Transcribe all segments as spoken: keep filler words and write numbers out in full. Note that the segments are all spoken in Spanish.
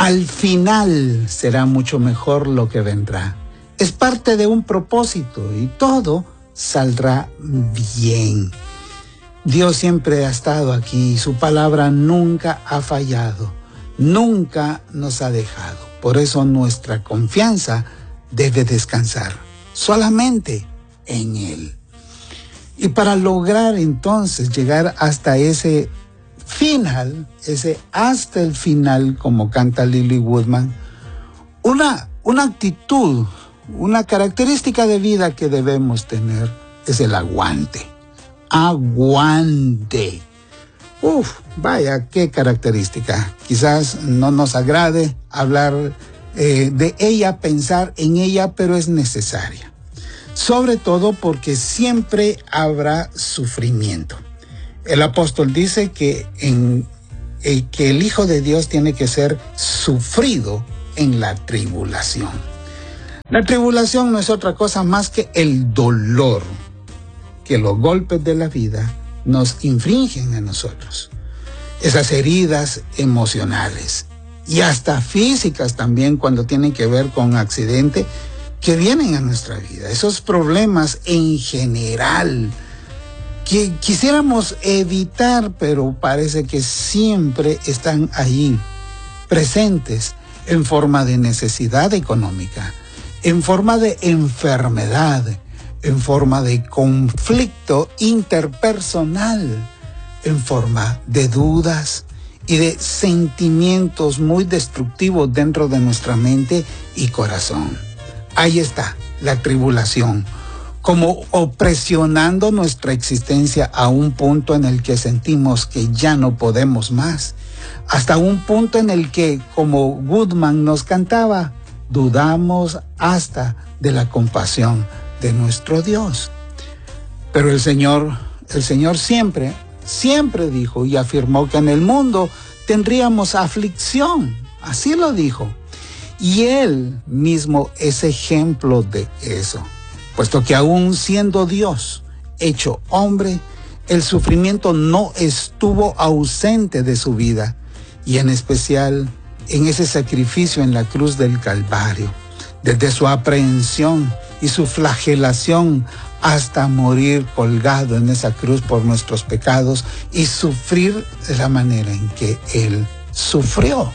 al final será mucho mejor lo que vendrá. Es parte de un propósito y todo saldrá bien. Dios siempre ha estado aquí y su palabra nunca ha fallado, nunca nos ha dejado. Por eso nuestra confianza debe descansar solamente en Él. Y para lograr entonces llegar hasta ese final, ese hasta el final, como canta Lily Woodman, una, una actitud, una característica de vida que debemos tener es el aguante. Aguante. Uf, vaya, qué característica. Quizás no nos agrade hablar eh, de ella, pensar en ella, pero es necesaria. Sobre todo porque siempre habrá sufrimiento. El apóstol dice que, en, eh, que el Hijo de Dios tiene que ser sufrido en la tribulación. La tribulación no es otra cosa más que el dolor que los golpes de la vida nos infringen a nosotros. Esas heridas emocionales y hasta físicas también cuando tienen que ver con accidentes que vienen a nuestra vida. Esos problemas en general que quisiéramos evitar, pero parece que siempre están allí, presentes en forma de necesidad económica, en forma de enfermedad, en forma de conflicto interpersonal, en forma de dudas y de sentimientos muy destructivos dentro de nuestra mente y corazón. Ahí está la tribulación, como opresionando nuestra existencia a un punto en el que sentimos que ya no podemos más, hasta un punto en el que, como Woodman nos cantaba, dudamos hasta de la compasión de nuestro Dios. Pero el Señor, el Señor siempre, siempre dijo y afirmó que en el mundo tendríamos aflicción, así lo dijo. Y Él mismo es ejemplo de eso, puesto que aún siendo Dios, hecho hombre, el sufrimiento no estuvo ausente de su vida, y en especial en ese sacrificio en la cruz del Calvario, desde su aprehensión y su flagelación hasta morir colgado en esa cruz por nuestros pecados y sufrir de la manera en que Él sufrió.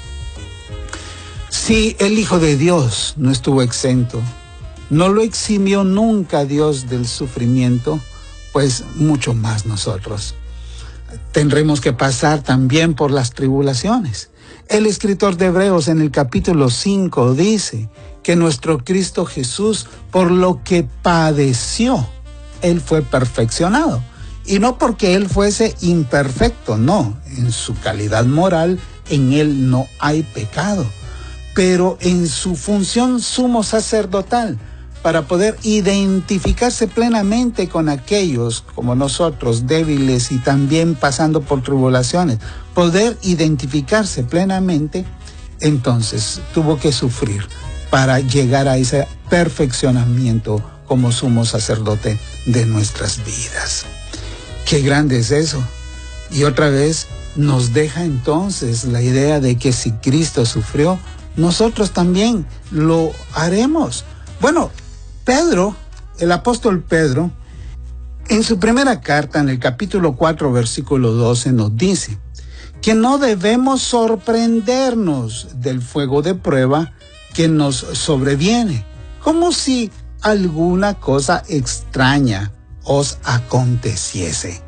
Si el Hijo de Dios no estuvo exento, no lo eximió nunca Dios del sufrimiento, pues mucho más nosotros. Tendremos que pasar también por las tribulaciones. El escritor de Hebreos en el capítulo cinco dice que nuestro Cristo Jesús, por lo que padeció, Él fue perfeccionado. Y no porque Él fuese imperfecto, no. En su calidad moral, en Él no hay pecado. Pero en su función sumo sacerdotal, para poder identificarse plenamente con aquellos como nosotros, débiles y también pasando por tribulaciones, poder identificarse plenamente, entonces tuvo que sufrir para llegar a ese perfeccionamiento como sumo sacerdote de nuestras vidas. Qué grande es eso. Y otra vez nos deja entonces la idea de que si Cristo sufrió, nosotros también lo haremos. Bueno, Pedro, el apóstol Pedro, en su primera carta, en el capítulo cuatro, versículo doce, nos dice que no debemos sorprendernos del fuego de prueba que nos sobreviene, como si alguna cosa extraña os aconteciese.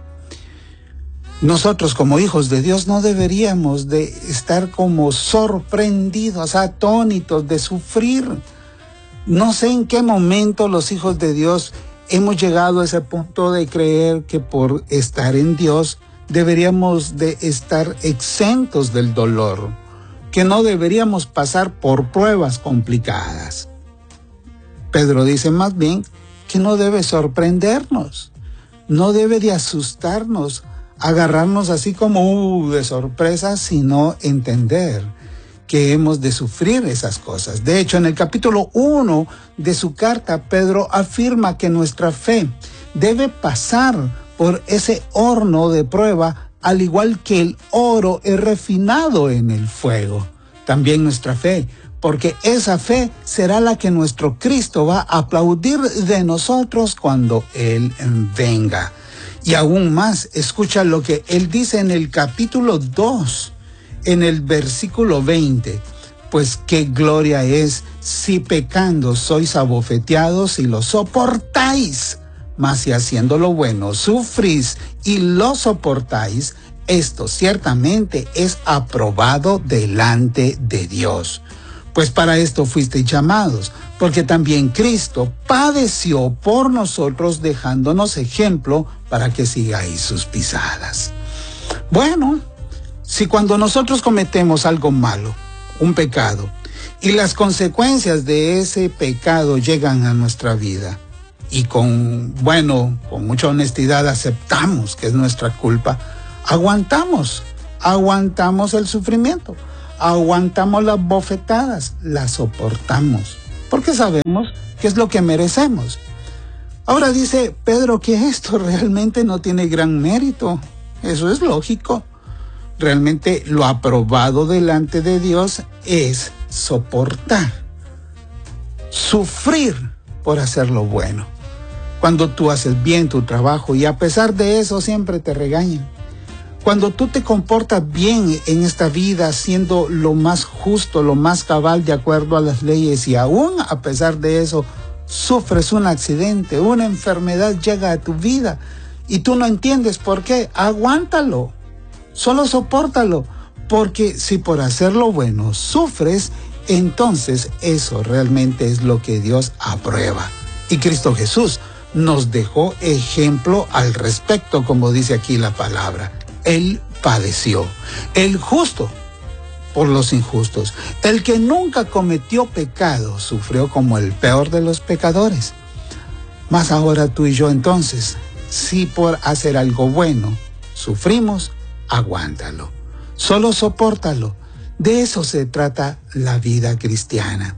Nosotros como hijos de Dios no deberíamos de estar como sorprendidos, atónitos de sufrir. No sé en qué momento los hijos de Dios hemos llegado a ese punto de creer que por estar en Dios deberíamos de estar exentos del dolor, que no deberíamos pasar por pruebas complicadas. Pedro dice más bien que no debe sorprendernos, no debe de asustarnos, agarrarnos así como uh, de sorpresa, sino entender que hemos de sufrir esas cosas. De hecho, en el capítulo uno de su carta, Pedro afirma que nuestra fe debe pasar por ese horno de prueba, al igual que el oro es refinado en el fuego. también nuestra fe, porque esa fe será la que nuestro Cristo va a aplaudir de nosotros cuando Él venga. Y aún más, escucha lo que Él dice en el capítulo dos, en el versículo veinte. Pues qué gloria es si pecando sois abofeteados y lo soportáis. Mas si haciendo lo bueno sufrís y lo soportáis, esto ciertamente es aprobado delante de Dios. Pues para esto fuisteis llamados, porque también Cristo padeció por nosotros, dejándonos ejemplo para que sigáis sus pisadas. Bueno, si cuando nosotros cometemos algo malo, un pecado, y las consecuencias de ese pecado llegan a nuestra vida, y con, bueno, con mucha honestidad aceptamos que es nuestra culpa, aguantamos, aguantamos el sufrimiento, aguantamos las bofetadas, las soportamos, porque sabemos que es lo que merecemos. Ahora dice Pedro que esto realmente no tiene gran mérito, eso es lógico. Realmente lo aprobado delante de Dios es soportar, sufrir por hacer lo bueno. Cuando tú haces bien tu trabajo y a pesar de eso siempre te regañan. Cuando tú te comportas bien en esta vida, haciendo lo más justo, lo más cabal de acuerdo a las leyes, y aún a pesar de eso sufres un accidente, una enfermedad llega a tu vida y tú no entiendes por qué, aguántalo. Solo sopórtalo, porque si por hacer lo bueno sufres, entonces eso realmente es lo que Dios aprueba. Y Cristo Jesús nos dejó ejemplo al respecto, como dice aquí la palabra. Él padeció, el justo por los injustos. El que nunca cometió pecado sufrió como el peor de los pecadores. Mas ahora tú y yo entonces, si por hacer algo bueno sufrimos, aguántalo, solo sopórtalo. De eso se trata la vida cristiana.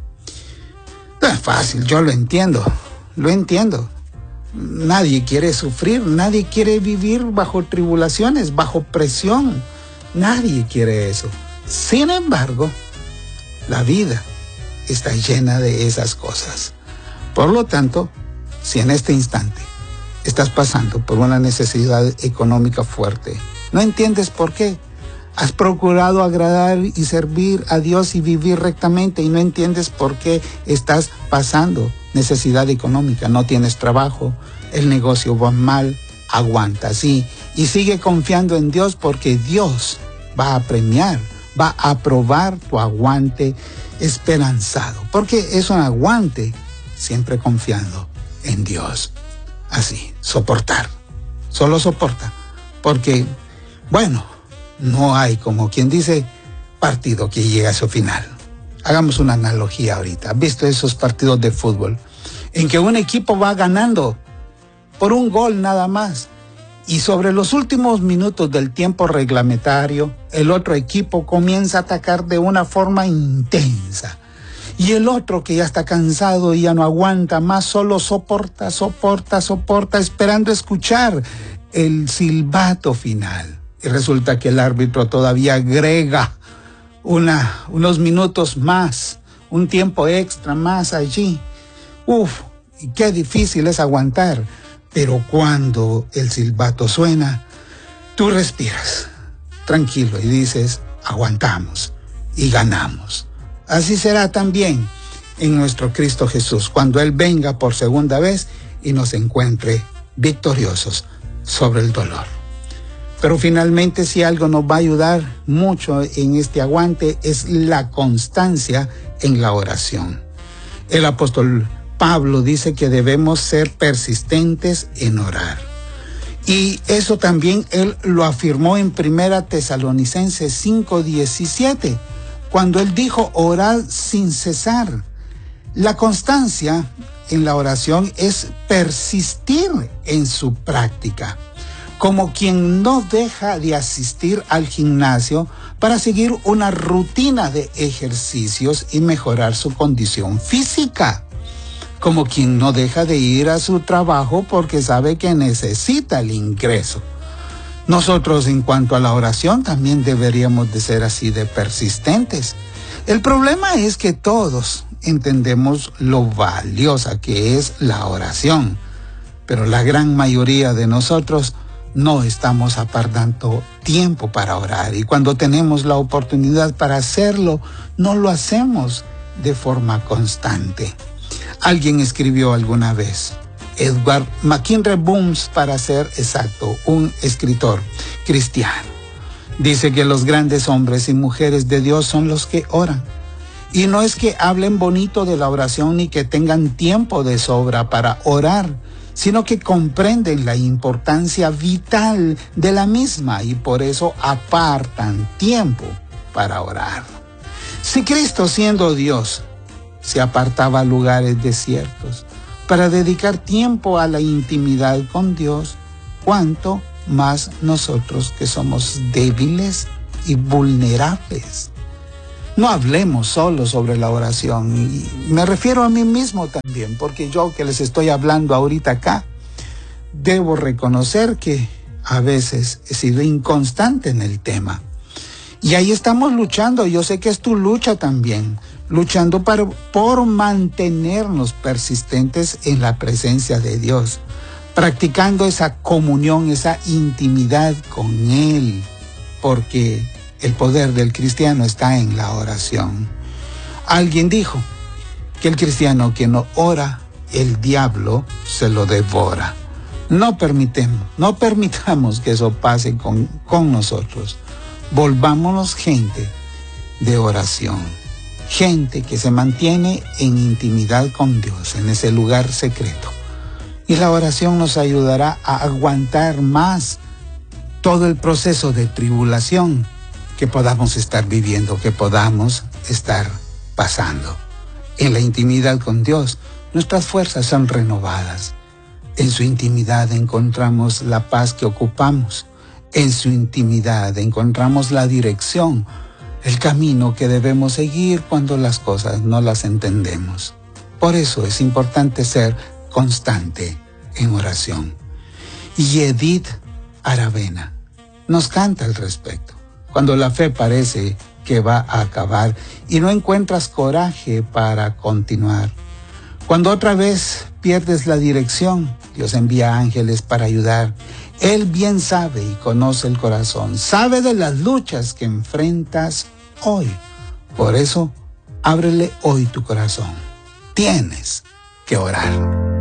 No es fácil, yo lo entiendo, lo entiendo. Nadie quiere sufrir, nadie quiere vivir bajo tribulaciones, bajo presión. Nadie quiere eso. Sin embargo, la vida está llena de esas cosas. Por lo tanto, si en este instante estás pasando por una necesidad económica fuerte, no entiendes por qué. Has procurado agradar y servir a Dios y vivir rectamente y no entiendes por qué estás pasando necesidad económica. No tienes trabajo, el negocio va mal, aguanta, sí. Y sigue confiando en Dios porque Dios va a premiar, va a aprobar tu aguante esperanzado. Porque es un aguante siempre confiando en Dios. Así, soportar. Solo soporta. Porque, bueno, no hay, como quien dice, partido que llegue a su final. Hagamos una analogía ahorita. ¿Has visto esos partidos de fútbol en que un equipo va ganando por un gol nada más? Y sobre los últimos minutos del tiempo reglamentario, el otro equipo comienza a atacar de una forma intensa. Y el otro, que ya está cansado y ya no aguanta más, solo soporta, soporta, soporta, esperando escuchar el silbato final. Y resulta que el árbitro todavía agrega una, unos minutos más, un tiempo extra más allí. Uf, y qué difícil es aguantar. Pero cuando el silbato suena, tú respiras tranquilo y dices, aguantamos y ganamos. Así será también en nuestro Cristo Jesús, cuando Él venga por segunda vez y nos encuentre victoriosos sobre el dolor. Pero finalmente, si algo nos va a ayudar mucho en este aguante, es la constancia en la oración. El apóstol Pablo dice que debemos ser persistentes en orar. Y eso también él lo afirmó en Primera Tesalonicenses cinco diecisiete, cuando él dijo, orad sin cesar. La constancia en la oración es persistir en su práctica, como quien no deja de asistir al gimnasio para seguir una rutina de ejercicios y mejorar su condición física, como quien no deja de ir a su trabajo porque sabe que necesita el ingreso. Nosotros, en cuanto a la oración, también deberíamos de ser así de persistentes. El problema es que todos entendemos lo valiosa que es la oración, pero la gran mayoría de nosotros no estamos apartando tiempo para orar, y cuando tenemos la oportunidad para hacerlo, no lo hacemos de forma constante. Alguien escribió alguna vez, Edward McIntyre Booms, para ser exacto, un escritor cristiano, dice que los grandes hombres y mujeres de Dios son los que oran. Y no es que hablen bonito de la oración ni que tengan tiempo de sobra para orar, sino que comprenden la importancia vital de la misma y por eso apartan tiempo para orar. Si Cristo, siendo Dios, se apartaba a lugares desiertos para dedicar tiempo a la intimidad con Dios, ¿cuánto más nosotros que somos débiles y vulnerables? No hablemos solo sobre la oración, y me refiero a mí mismo también, porque yo que les estoy hablando ahorita acá, debo reconocer que a veces he sido inconstante en el tema. Y ahí estamos luchando, yo sé que es tu lucha también, luchando para, por mantenernos persistentes en la presencia de Dios, practicando esa comunión, esa intimidad con Él, porque el poder del cristiano está en la oración. Alguien dijo que el cristiano que no ora, el diablo se lo devora. No permitemos, no permitamos que eso pase con, con nosotros. Volvámonos gente de oración, gente que se mantiene en intimidad con Dios, en ese lugar secreto. Y la oración nos ayudará a aguantar más todo el proceso de tribulación que podamos estar viviendo, que podamos estar pasando. En la intimidad con Dios, nuestras fuerzas son renovadas. En su intimidad encontramos la paz que ocupamos. En su intimidad encontramos la dirección, el camino que debemos seguir cuando las cosas no las entendemos. Por eso es importante ser constante en oración. Y Edith Aravena nos canta al respecto. Cuando la fe parece que va a acabar y no encuentras coraje para continuar. Cuando otra vez pierdes la dirección, Dios envía ángeles para ayudar. Él bien sabe y conoce el corazón, sabe de las luchas que enfrentas hoy. Por eso, ábrele hoy tu corazón. Tienes que orar.